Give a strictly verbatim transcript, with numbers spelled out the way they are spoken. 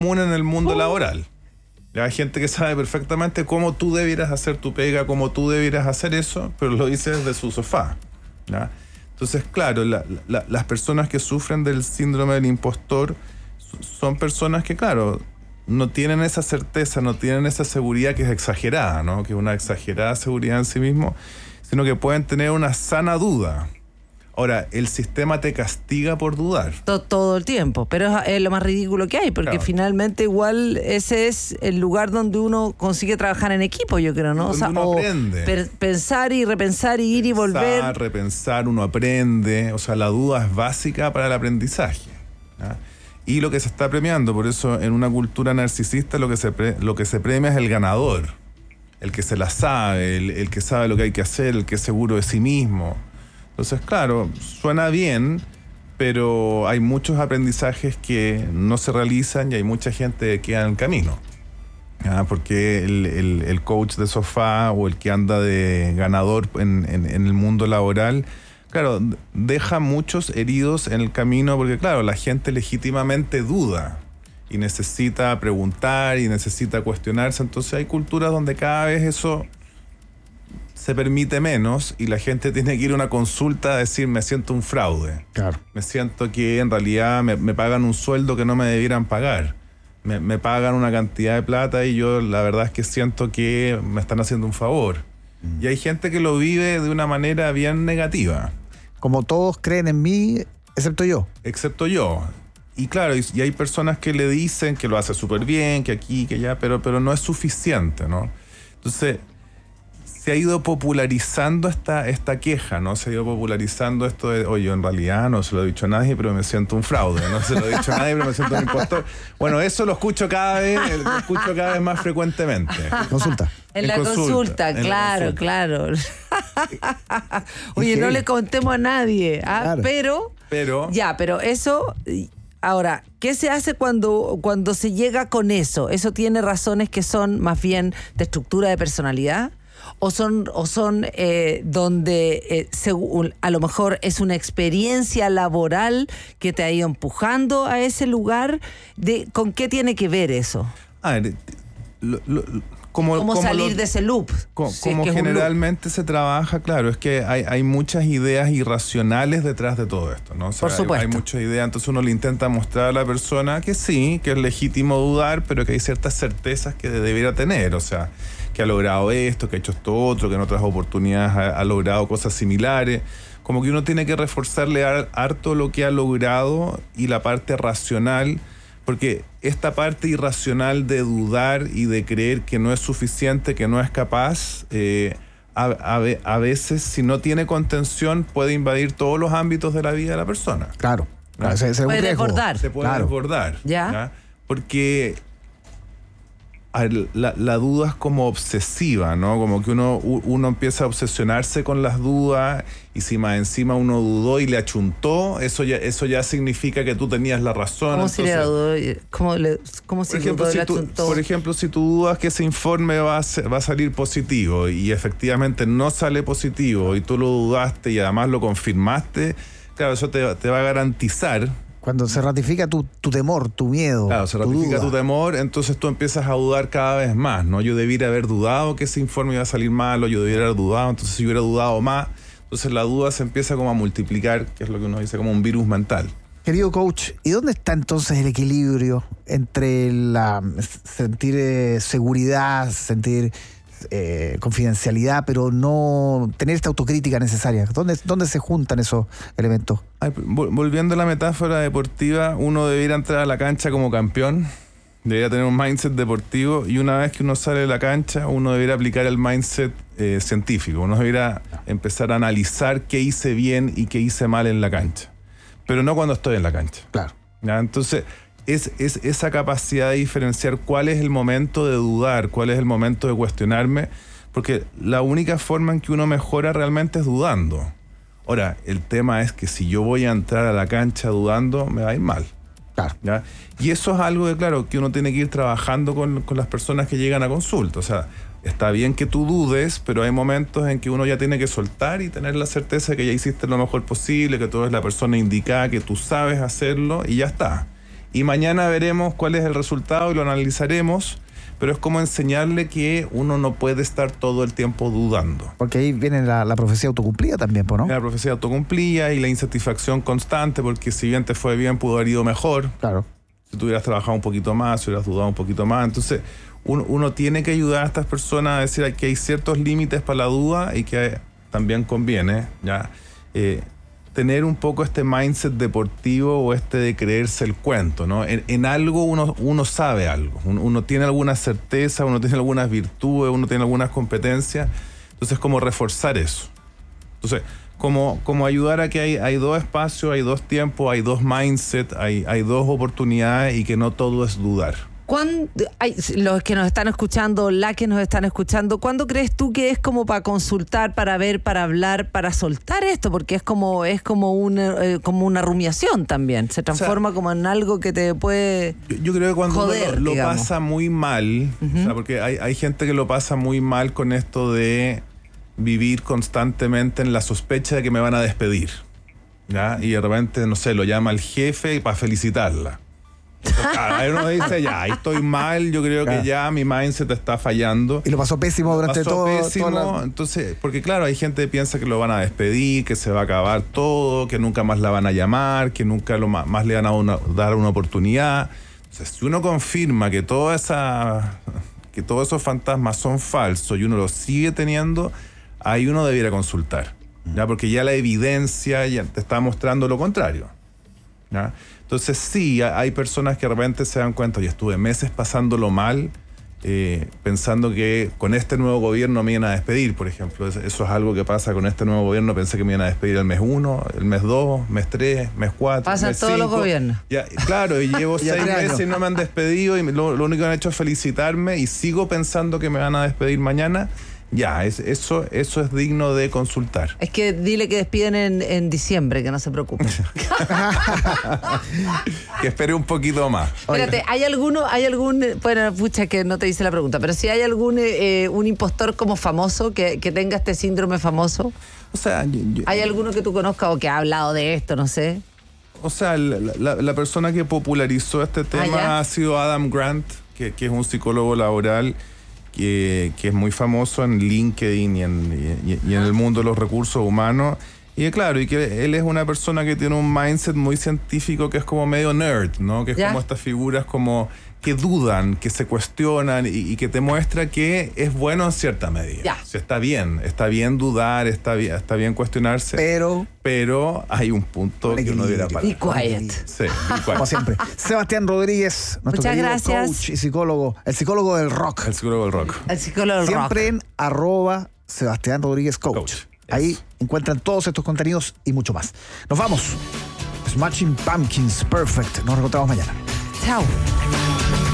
común en el mundo laboral. Hay gente que sabe perfectamente cómo tú debieras hacer tu pega, cómo tú debieras hacer eso, pero lo dice desde su sofá, ¿ya? Entonces, claro, la, la, las personas que sufren del síndrome del impostor son personas que, claro, no tienen esa certeza, no tienen esa seguridad que es exagerada, ¿no? Que es una exagerada seguridad en sí mismo, sino que pueden tener una sana duda. Ahora, el sistema te castiga por dudar. Todo, todo el tiempo, pero es, es lo más ridículo que hay, porque claro. finalmente igual ese es el lugar donde uno consigue trabajar en equipo, yo creo, ¿no? Donde o sea, uno o aprende. Per, pensar y repensar y ir y volver. Pensar, repensar, uno aprende. O sea, la duda es básica para el aprendizaje, ¿ya? Y lo que se está premiando, por eso en una cultura narcisista lo que se, pre, lo que se premia es el ganador, el que se la sabe, el, el que sabe lo que hay que hacer, el que es seguro de sí mismo. Entonces, claro, suena bien, pero hay muchos aprendizajes que no se realizan y hay mucha gente que queda en el camino. ¿Ya? Porque el, el, el coach de sofá o el que anda de ganador en, en, en el mundo laboral, claro, deja muchos heridos en el camino porque, claro, la gente legítimamente duda y necesita preguntar y necesita cuestionarse. Entonces hay culturas donde cada vez eso se permite menos y la gente tiene que ir a una consulta a decir, me siento un fraude. Claro. Me siento que en realidad me, me pagan un sueldo que no me debieran pagar. Me, me pagan una cantidad de plata y yo la verdad es que siento que me están haciendo un favor. Mm. Y hay gente que lo vive de una manera bien negativa. Como todos creen en mí, excepto yo. Excepto yo. Y claro, y, y hay personas que le dicen que lo hace súper bien, que aquí, que allá, pero, pero no es suficiente, ¿no? Entonces, se ha ido popularizando esta, esta queja, ¿no? Se ha ido popularizando esto de, oye, en realidad no se lo he dicho a nadie, pero me siento un fraude. No se lo he dicho a nadie, pero me siento un impostor. Bueno, eso lo escucho cada vez, lo escucho cada vez más frecuentemente. Consulta. En, en la consulta, consulta en claro, la consulta. claro. Oye, no le contemos a nadie, ¿ah? Claro. Pero, pero, ya, pero eso, ahora, ¿qué se hace cuando, cuando se llega con eso? ¿Eso tiene razones que son más bien de estructura de personalidad? ¿O son, o son eh, donde eh, según, a lo mejor es una experiencia laboral que te ha ido empujando a ese lugar? De, ¿con qué tiene que ver eso? A ver, lo, lo, como, ¿Cómo como salir lo, de ese loop? Como, sí, como generalmente se trabaja, claro, es que hay, hay muchas ideas irracionales detrás de todo esto, ¿no? O sea, Por supuesto. Hay, hay muchas ideas, entonces uno le intenta mostrar a la persona que sí, que es legítimo dudar, pero que hay ciertas certezas que debiera tener, o sea, que ha logrado esto, que ha hecho esto otro, que en otras oportunidades ha, ha logrado cosas similares. Como que uno tiene que reforzarle harto lo que ha logrado y la parte racional, porque esta parte irracional de dudar y de creer que no es suficiente, que no es capaz, eh, a, a, a veces, si no tiene contención, puede invadir todos los ámbitos de la vida de la persona. Claro. ¿No? Se, se puede desbordar. Se puede claro. desbordar. ¿Ya? ¿Ya? Porque a ver, la, la duda es como obsesiva, ¿no? Como que uno, uno empieza a obsesionarse con las dudas y si más encima uno dudó y le achuntó, eso ya, eso ya significa que tú tenías la razón. ¿Cómo entonces, si le dudó? ¿Cómo, le, cómo si por ejemplo, dudó y si le tú, achuntó? por ejemplo, si tú dudas que ese informe va a, ser, va a salir positivo y efectivamente no sale positivo y tú lo dudaste y además lo confirmaste, claro, eso te, te va a garantizar. Cuando se ratifica tu, tu temor, tu miedo. Claro, se ratifica tu, tu temor, entonces tú empiezas a dudar cada vez más, ¿no? Yo debiera haber dudado que ese informe iba a salir malo, yo debiera haber dudado, entonces si hubiera dudado más, entonces la duda se empieza como a multiplicar, que es lo que uno dice como un virus mental. Querido coach, ¿y dónde está entonces el equilibrio entre la sentir eh, seguridad, sentir eh, confidencialidad, pero no tener esta autocrítica necesaria? ¿Dónde, dónde se juntan esos elementos? Ay, volviendo a la metáfora deportiva, uno debería entrar a la cancha como campeón, debería tener un mindset deportivo y una vez que uno sale de la cancha, uno debería aplicar el mindset eh, científico. Uno debería empezar a analizar qué hice bien y qué hice mal en la cancha, pero no cuando estoy en la cancha. Claro. ¿Ya? Entonces, es, es esa capacidad de diferenciar cuál es el momento de dudar, cuál es el momento de cuestionarme, porque la única forma en que uno mejora realmente es dudando. Ahora, el tema es que si yo voy a entrar a la cancha dudando, me va a ir mal. Claro. ¿Ya? Y eso es algo que, claro, que uno tiene que ir trabajando con, con las personas que llegan a consulta. O sea, está bien que tú dudes, pero hay momentos en que uno ya tiene que soltar y tener la certeza de que ya hiciste lo mejor posible, que tú eres la persona indicada, que tú sabes hacerlo y ya está. y mañana veremos cuál es el resultado y lo analizaremos, pero es como enseñarle que uno no puede estar todo el tiempo dudando. Porque ahí viene la, la profecía autocumplida también, ¿no? La profecía autocumplida y la insatisfacción constante, porque si bien te fue bien, pudo haber ido mejor. Claro. Si tú hubieras trabajado un poquito más, si hubieras dudado un poquito más. Entonces, uno, uno tiene que ayudar a estas personas a decir que hay ciertos límites para la duda y que también conviene, ¿ya? Eh, tener un poco este mindset deportivo o este de creerse el cuento, ¿no? En, en algo uno, uno sabe algo, uno, uno tiene alguna certeza, uno tiene algunas virtudes, uno tiene algunas competencias, entonces como reforzar eso. Entonces, como, como ayudar a que hay, hay dos espacios, hay dos tiempos, hay dos mindsets, hay, hay dos oportunidades y que no todo es dudar. ¿Cuándo, hay, los que nos están escuchando, la que nos están escuchando, ¿cuándo crees tú que es como para consultar, para ver, para hablar, para soltar esto? Porque es como es como una, eh, como una rumiación también. Se transforma, o sea, como en algo que te puede Yo, yo creo que cuando joder, uno lo, lo digamos. pasa muy mal, uh-huh. o sea, porque hay, hay gente que lo pasa muy mal con esto de vivir constantemente en la sospecha de que me van a despedir, ¿ya? Y de repente, no sé, lo llama el jefe para felicitarla. Ahí uno dice, ya, ahí estoy mal, yo creo que ya mi mindset está fallando. Y lo pasó pésimo durante pasó todo. pésimo, toda la... entonces, porque claro, hay gente que piensa que lo van a despedir, que se va a acabar todo, que nunca más la van a llamar, que nunca lo más, más le van a una, dar una oportunidad. Entonces, si uno confirma que toda esa, que todos esos fantasmas son falsos y uno los sigue teniendo, ahí uno debiera consultar, ¿ya? Porque ya la evidencia ya te está mostrando lo contrario, ¿ya? Entonces sí, hay personas que de repente se dan cuenta, y estuve meses pasándolo mal, eh, pensando que con este nuevo gobierno me iban a despedir, por ejemplo. Eso es algo que pasa con este nuevo gobierno. Pensé que me iban a despedir el mes uno, el mes dos, mes tres, mes cuatro, Pasa mes todos cinco. los gobiernos. Ya, claro, y llevo Ya seis tres años. meses y no me han despedido y lo, lo único que han hecho es felicitarme y sigo pensando que me van a despedir mañana. Ya, es, eso, eso es digno de consultar. Es que dile que despiden en, en diciembre, que no se preocupe. Que espere un poquito más. Espérate, ¿hay alguno, hay algún, bueno, pucha que no te hice la pregunta, pero si hay algún eh, un impostor como famoso que, que tenga este síndrome famoso? O sea, yo, yo, ¿Hay alguno que tú conozcas o que ha hablado de esto, no sé? O sea, la, la, la persona que popularizó este tema ¿Ah, ha sido Adam Grant, que, que es un psicólogo laboral que, que es muy famoso en LinkedIn y en, y, y en el mundo de los recursos humanos. Y claro, y que él es una persona que tiene un mindset muy científico que es como medio nerd, ¿no? Que es ¿Ya? como estas figuras como que dudan, que se cuestionan y, y que te muestra que es bueno en cierta medida. Ya. O sea, está bien, está bien dudar, está bien, está bien cuestionarse. Pero... Pero hay un punto que uno debiera parar. Be quiet. Sí, be quiet. Como siempre. Sebastián Rodríguez, nuestro Muchas querido gracias. coach y psicólogo, el psicólogo del rock. El psicólogo del rock. El psicólogo del Siempre rock. en arroba Sebastián Rodríguez Coach. Coach, yes. Ahí encuentran todos estos contenidos y mucho más. Nos vamos. Smashing Pumpkins, Perfect. Nos reencontramos mañana. Chao.